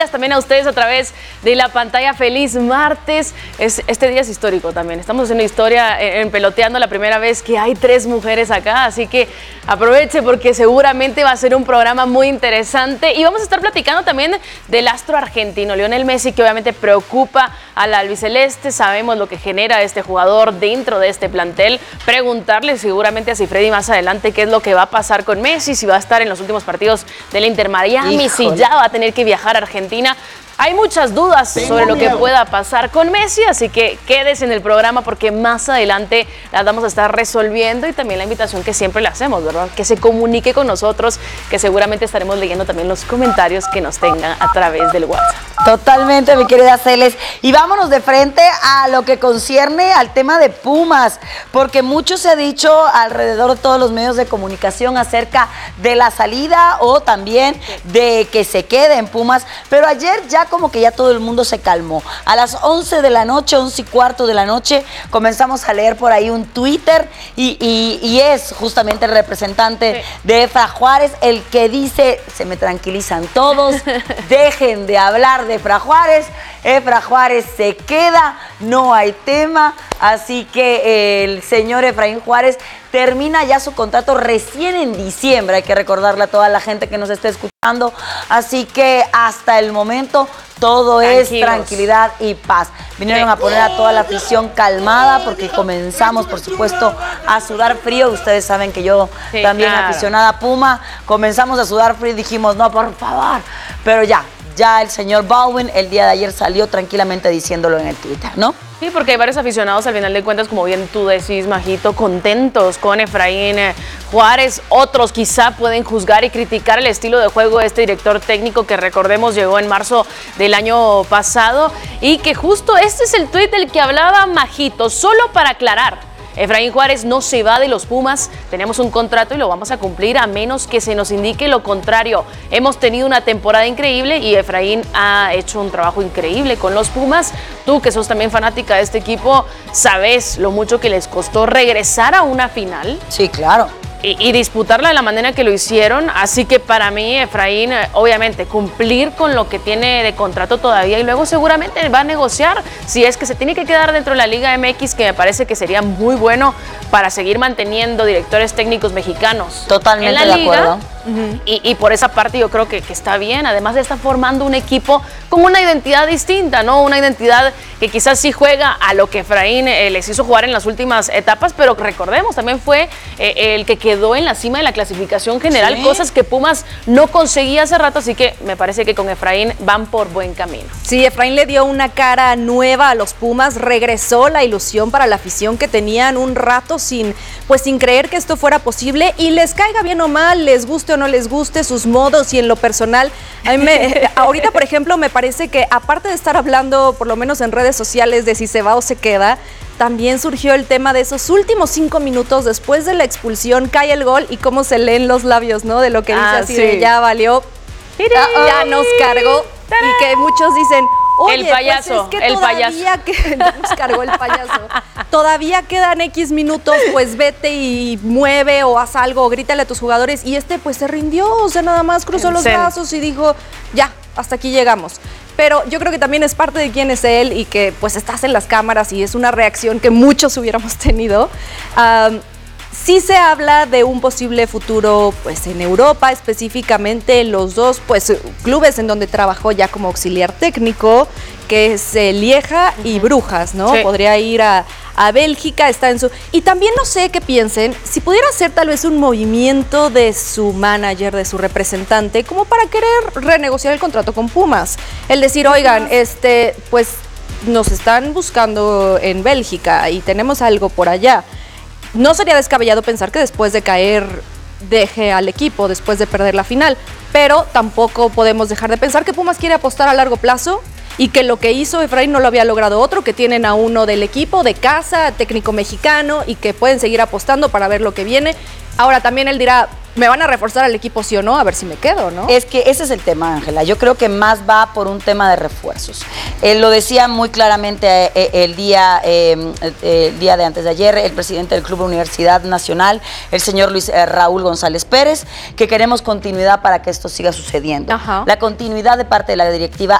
También a ustedes a través de la pantalla. Feliz martes. Este día es histórico también. Estamos haciendo historia en Peloteando, la primera vez que hay 3 mujeres acá, así que aproveche porque seguramente va a ser un programa muy interesante y vamos a estar platicando también del astro argentino, Lionel Messi, que obviamente preocupa al albiceleste. Sabemos lo que genera este jugador dentro de este plantel. Preguntarle seguramente a Cifredi más adelante qué es lo que va a pasar con Messi, si va a estar en los últimos partidos del Inter Miami, si ya va a tener que viajar a Argentina. Hay muchas dudas sobre lo que pueda pasar con Messi, así que quédese en el programa porque más adelante las vamos a estar resolviendo y también la invitación que siempre le hacemos, ¿verdad? Que se comunique con nosotros, que seguramente estaremos leyendo también los comentarios que nos tengan a través del WhatsApp. Totalmente, mi querida Celes. Y vámonos de frente a lo que concierne al tema de Pumas, porque mucho se ha dicho alrededor de todos los medios de comunicación acerca de la salida o también de que se quede en Pumas, pero ayer ya como que ya todo el mundo se calmó. A las 11 de la noche, 11:15 de la noche, comenzamos a leer por ahí un Twitter y es justamente el representante de Efra Juárez el que dice, se me tranquilizan todos, dejen de hablar de Efra Juárez se queda, no hay tema, así que el señor Efraín Juárez termina ya su contrato recién en diciembre, hay que recordarle a toda la gente que nos está escuchando, así que hasta el momento todo es tranquilidad y paz. Vinieron a poner a toda la afición calmada porque comenzamos, por supuesto, a sudar frío. Ustedes saben que yo también aficionada a Puma, comenzamos a sudar frío y dijimos, no, por favor, pero ya el señor Baldwin el día de ayer salió tranquilamente diciéndolo en el Twitter, ¿no? Sí, porque hay varios aficionados al final de cuentas, como bien tú decís, Majito, contentos con Efraín Juárez. Otros quizá pueden juzgar y criticar el estilo de juego de este director técnico que recordemos llegó en marzo del año pasado y que justo este es el tuit del que hablaba Majito, solo para aclarar. Efraín Juárez no se va de los Pumas, tenemos un contrato y lo vamos a cumplir a menos que se nos indique lo contrario. Hemos tenido una temporada increíble y Efraín ha hecho un trabajo increíble con los Pumas. Tú que sos también fanática de este equipo, ¿sabes lo mucho que les costó regresar a una final? Sí, claro. Y disputarla de la manera que lo hicieron, así que para mí Efraín obviamente cumplir con lo que tiene de contrato todavía y luego seguramente va a negociar si es que se tiene que quedar dentro de la Liga MX, que me parece que sería muy bueno para seguir manteniendo directores técnicos mexicanos. Totalmente en la de liga, acuerdo. Y por esa parte yo creo que está bien, además de estar formando un equipo con una identidad distinta, ¿no? Una identidad que quizás sí juega a lo que Efraín les hizo jugar en las últimas etapas, pero recordemos, también fue el que quedó en la cima de la clasificación general, sí, cosas que Pumas no conseguía hace rato, así que me parece que con Efraín van por buen camino. Sí, Efraín le dio una cara nueva a los Pumas, regresó la ilusión para la afición que tenían un rato sin creer que esto fuera posible y les caiga bien o mal, les guste o no les guste sus modos y en lo personal. A mí ahorita, por ejemplo, me parece que aparte de estar hablando, por lo menos en redes sociales, de si se va o se queda, también surgió el tema de esos últimos 5 minutos después de la expulsión, cae el gol y cómo se leen los labios, ¿no? De lo que dice así de ya valió, ya nos cargó y que muchos dicen, oye, el payaso, pues es que nos cargó el payaso. Todavía quedan X minutos, pues vete y mueve o haz algo, o grítale a tus jugadores. Y pues se rindió, o sea, nada más cruzó los brazos y dijo, ya, hasta aquí llegamos. Pero yo creo que también es parte de quién es él y que pues estás en las cámaras y es una reacción que muchos hubiéramos tenido. Sí se habla de un posible futuro pues en Europa, específicamente los dos pues clubes en donde trabajó ya como auxiliar técnico, que es Lieja y Brujas, ¿no? Sí. Podría ir a Bélgica, está en su... Y también no sé qué piensen, si pudiera ser tal vez un movimiento de su manager, de su representante, como para querer renegociar el contrato con Pumas. El decir, oigan, pues nos están buscando en Bélgica y tenemos algo por allá. No sería descabellado pensar que después de caer deje al equipo, después de perder la final, pero tampoco podemos dejar de pensar que Pumas quiere apostar a largo plazo y que lo que hizo Efraín no lo había logrado otro, que tienen a uno del equipo, de casa, técnico mexicano y que pueden seguir apostando para ver lo que viene. Ahora también él dirá, ¿me van a reforzar al equipo sí o no? A ver si me quedo, ¿no? Es que ese es el tema, Ángela. Yo creo que más va por un tema de refuerzos. Lo decía muy claramente el día de antes de ayer, el presidente del Club Universidad Nacional, el señor Luis Raúl González Pérez, que queremos continuidad para que esto siga sucediendo. Ajá. La continuidad de parte de la directiva